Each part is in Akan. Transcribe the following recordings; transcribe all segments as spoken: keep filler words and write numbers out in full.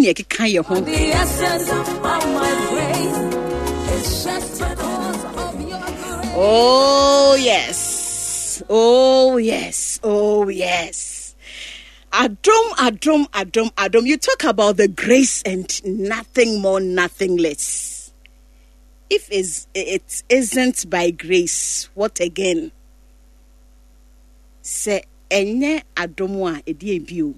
ne ekeka ye ho. The essence of my grace is just because of your grace. Oh yes. Oh yes. Oh yes. Adom, Adom, Adom, Adom. You talk about the grace and nothing more, nothing less. If is it isn't by grace, what again? Say enye adomwa edi ebio.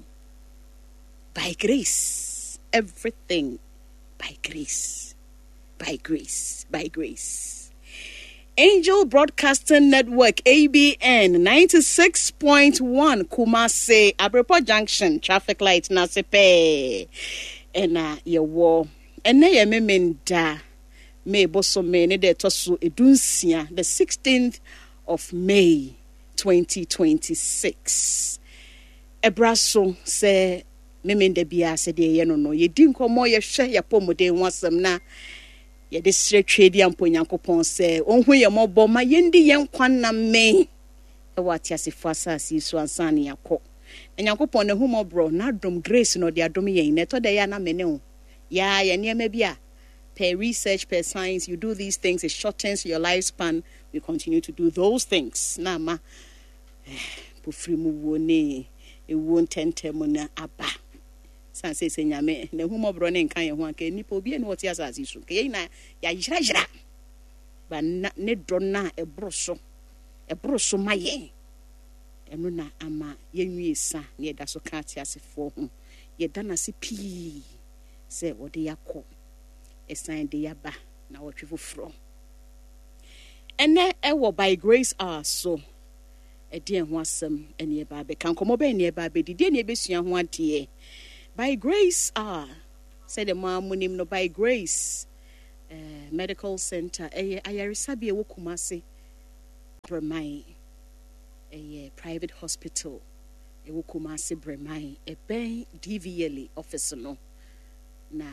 By grace, everything by grace, by grace, by grace. Angel Broadcasting Network, A B N, ninety-six point one, Kumasi, Abrepo Junction, traffic light, Nasepe. Ena ye wo. Ena ye memenda. Me boso me ne de tosu edunsia, the sixteenth of May, twenty twenty-six. Ebraso se memenda bia se de ye no no. Ye di nkomo ye hwe ye pomode wasam na ye de sire twedi ampo Nyankopon se onhu ye mobo ma yendi ye nkwa na me e wati asefo asase so ansane yakọ Nyankopon ne hu mobro na dom grace no de adom ye ne to de ya na mene o ya ye niam bia per research per science you do these things, it shortens your lifespan. We continue to do those things na ma pofri mu woni e won tentem na aba san se se nyame na hu mobro ne nkan ye ho anka nipa obi ne woti asase so ke na ya yira yira ba na ne do na ebroso ebroso maye eno na ama ye nwiesa ne da so ka ati asefo ho ye da na se pi se wode yakọ esan de yaba na wotwe foforo ene ewo by grace are so edi en ho asem ene e ba be kan komo be ene e ba be didi ene e besua ho ade. By grace ah said the mom munim no by grace uh, medical center eh ayaresabe wo Kumasi Bremai eh private hospital e wo Kumasi Bremai e ben D V L office no na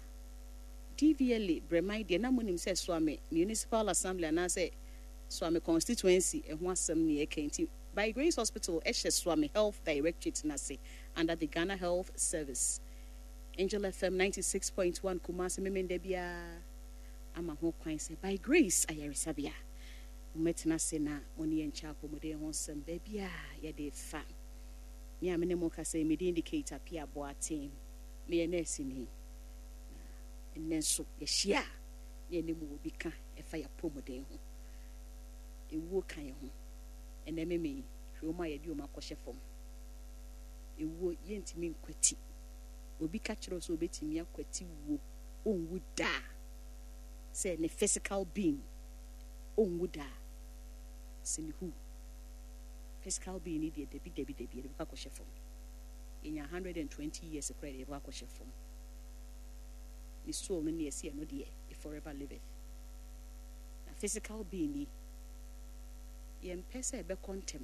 D V L Bremai de na munim se Swami municipal assembly na say Swami constituency e ho asem ne e kenti. By Grace Hospital, Eshe Swami Health Directorate Nasi, under the Ghana Health Service. Angel F M ninety-six point one, Kumasi Memendebia. Ama ho kwan say by grace ayaresabia. Umetina se na oni enchapo mode ho sem bebia ye de fa. Me amene mo ka say me de indicator pia boaten. Me ye nurse ni. Enenso ye hia. Ye ne mu obi ka e fa ya pomode ho. Ewu kan ye ho. Ene meme hwoma ye di o makọhye fom ewo ye ntimi nkwati obi ka kire so obetimi akwati wo onwu da say ne physical being onwu da sini hu physical being ni de debi debi debi de ka kọhye fom in one hundred twenty years credit de ka kọhye fom ni soul no ne ese no de e forever liveth na physical being ni yen pese be contem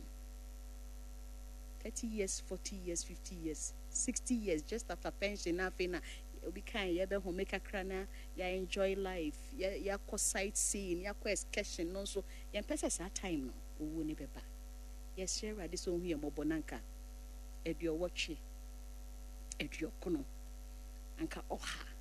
thirty years, forty years, fifty years, sixty years just after pension na fina obi kan ye be ho make krana ya enjoy life ya ya ko sightseeing ya ko excursion no so yen pese sa time no owo ni beba yes share rade so hu ye mobonanka edu owoche edu okono anka oha